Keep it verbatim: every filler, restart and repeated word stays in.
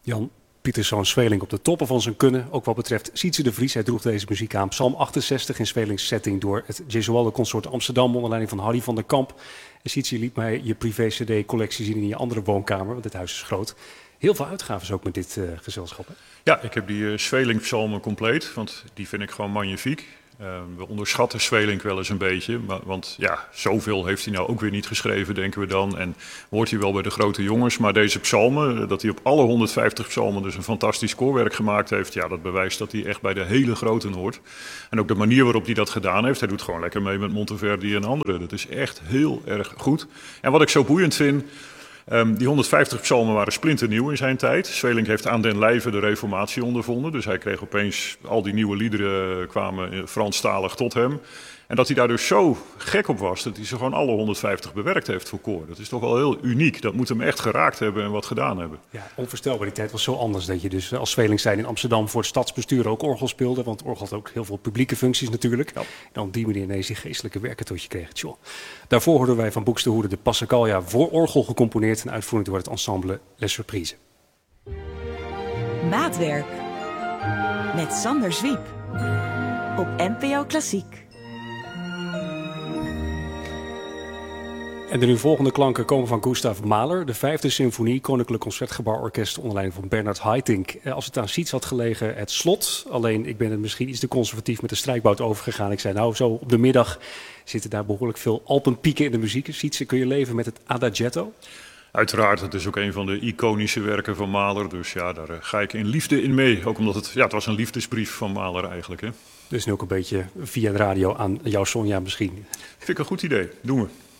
Jan Pieterszoon Zweeling op de toppen van zijn kunnen. Ook wat betreft Sietse de Vries. Hij droeg deze muziek aan. Psalm achtenzestig in Zweelings setting door het Gesualdo Consort Amsterdam onder leiding van Harry van der Kamp. En Sietse liet mij je privé-C D-collectie zien in je andere woonkamer, want dit huis is groot. Heel veel uitgaven ook met dit uh, gezelschap. Hè? Ja, ik heb die uh, Zweeling-psalmen compleet, want die vind ik gewoon magnifiek. Uh, we onderschatten Zweeling wel eens een beetje, maar, want ja, zoveel heeft hij nou ook weer niet geschreven, denken we dan. En hoort hij wel bij de grote jongens, maar deze psalmen, dat hij op alle honderdvijftig psalmen dus een fantastisch koorwerk gemaakt heeft, ja, dat bewijst dat hij echt bij de hele groten hoort. En ook de manier waarop hij dat gedaan heeft, hij doet gewoon lekker mee met Monteverdi en anderen. Dat is echt heel erg goed. En wat ik zo boeiend vind, Um, die honderdvijftig psalmen waren splinternieuw in zijn tijd. Zweeling heeft aan den lijve de reformatie ondervonden. Dus hij kreeg opeens, al die nieuwe liederen kwamen Franstalig tot hem. En dat hij daar dus zo gek op was, dat hij ze gewoon alle honderdvijftig bewerkt heeft voor koor. Dat is toch wel heel uniek. Dat moet hem echt geraakt hebben en wat gedaan hebben. Ja, onvoorstelbaar. Die tijd was zo anders dat je dus als Zweeling zijn in Amsterdam voor het stadsbestuur ook orgel speelde. Want orgel had ook heel veel publieke functies natuurlijk. Ja. En dan op die manier ineens die geestelijke werken tot je kreeg. Tjoh. Daarvoor hoorden wij van Buxtehude de Passacaglia voor orgel gecomponeerd en uitvoering door het ensemble Les Surprises. Maatwerk met Sander Zwiep op N P O Klassiek. En de nu volgende klanken komen van Gustav Mahler, de vijfde symfonie, Koninklijk Concertgebouworkest onder leiding van Bernard Haitink. Als het aan Siets had gelegen, het slot. Alleen, ik ben het misschien iets te conservatief met de strijkbout overgegaan. Ik zei, nou, zo op de middag zitten daar behoorlijk veel alpenpieken in de muziek. Siets, kun je leven met het Adagietto? Uiteraard, het is ook een van de iconische werken van Mahler. Dus ja, daar ga ik in liefde in mee. Ook omdat het, ja, het was een liefdesbrief van Mahler eigenlijk, hè. Dus nu ook een beetje via de radio aan jouw Sonja misschien. Vind ik een goed idee. Doen we.